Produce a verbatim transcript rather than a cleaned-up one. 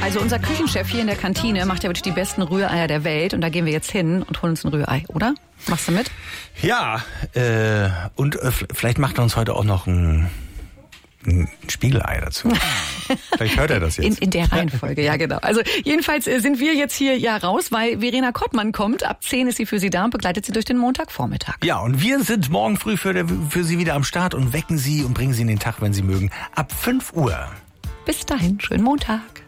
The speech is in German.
Also unser Küchenchef hier in der Kantine macht ja wirklich die besten Rühreier der Welt. Und da gehen wir jetzt hin und holen uns ein Rührei, oder? Machst du mit? Ja, äh, und äh, vielleicht macht er uns heute auch noch ein, ein Spiegelei dazu. Vielleicht hört er das jetzt. In, in der Reihenfolge, ja genau. Also jedenfalls sind wir jetzt hier ja raus, weil Verena Kottmann kommt. Ab zehn ist sie für Sie da und begleitet Sie durch den Montagvormittag. Ja, und wir sind morgen früh für, der, für Sie wieder am Start und wecken Sie und bringen Sie in den Tag, wenn Sie mögen, ab fünf Uhr. Bis dahin, schönen Montag.